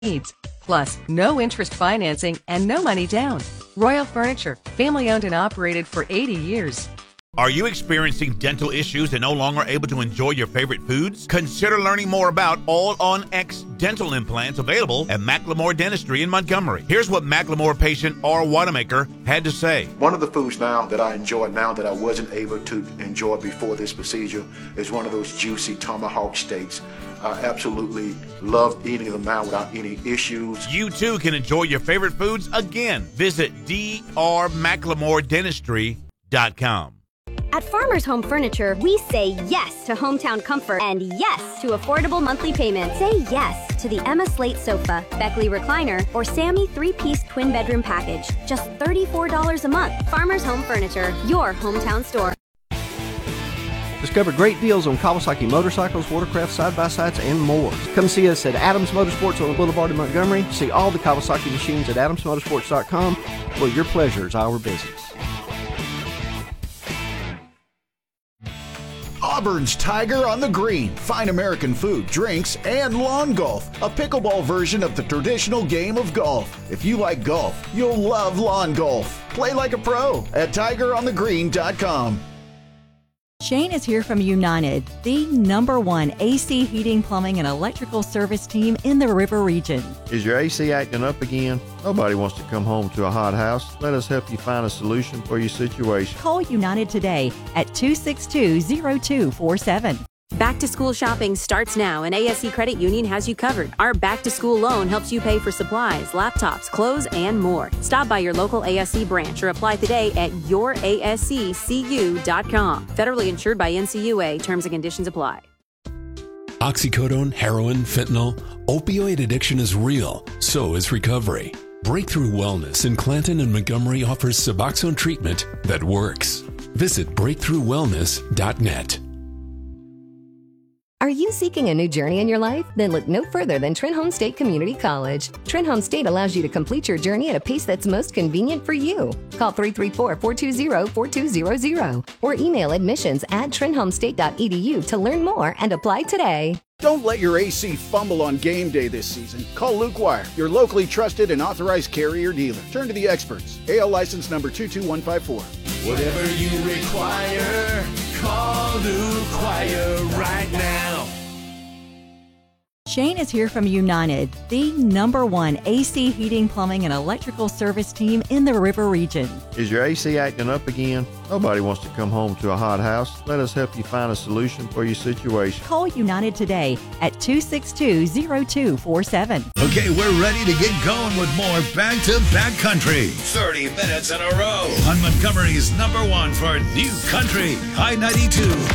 needs. Plus, no interest financing and no money down. Royal Furniture, family owned and operated for 80 years. Are you experiencing dental issues and no longer able to enjoy your favorite foods? Consider learning more about All-on-X dental implants available at Macklemore Dentistry in Montgomery. Here's what Macklemore patient R. Wanamaker had to say. One of the foods now that I enjoy now that I wasn't able to enjoy before this procedure is one of those juicy tomahawk steaks. I absolutely love eating them now without any issues. You too can enjoy your favorite foods again. Visit drmclemore.dentistry.com. At Farmers Home Furniture, we say yes to hometown comfort and yes to affordable monthly payments. Say yes to the Emma Slate sofa, Beckley recliner, or Sammy 3-piece twin bedroom package. Just $34 a month. Farmers Home Furniture, your hometown store. Discover great deals on Kawasaki motorcycles, watercraft, side-by-sides, and more. Come see us at Adams Motorsports on the Boulevard in Montgomery. See all the Kawasaki machines at adamsmotorsports.com, where your pleasure is our business. Auburn's Tiger on the Green. Fine American food, drinks, and lawn golf. A pickleball version of the traditional game of golf. If you like golf, you'll love lawn golf. Play like a pro at tigeronthegreen.com. Shane is here from United, the #1 AC heating, plumbing, and electrical service team in the River Region. Is your AC acting up again? Nobody wants to come home to a hot house. Let us help you find a solution for your situation. Call United today at 262-0247. Back to school shopping starts now, and ASC Credit Union has you covered. Our back to school loan helps you pay for supplies, laptops, clothes, and more. Stop by your local ASC branch or apply today at yourasccu.com. Federally insured by NCUA. Terms and conditions apply. Oxycodone, heroin, fentanyl. Opioid addiction is real. So is recovery. Breakthrough Wellness in Clanton and Montgomery offers Suboxone treatment that works. Visit breakthroughwellness.net. Are you seeking a new journey in your life? Then look no further than Trenholm State Community College. Trenholm State allows you to complete your journey at a pace that's most convenient for you. Call 334-420-4200 or email admissions@trenholmstate.edu to learn more and apply today. Don't let your AC fumble on game day this season. Call Luke Wire, your locally trusted and authorized carrier dealer. Turn to the experts. AL license number 22154. Whatever you require, call Luke Wire right now. Shane is here from United, the #1 AC heating, plumbing, and electrical service team in the River Region. Is your AC acting up again? Nobody wants to come home to a hot house. Let us help you find a solution for your situation. Call United today at 262-0247. Okay, we're ready to get going with more back-to-back country. 30 minutes in a row On Montgomery's #1 for New Country, High 92.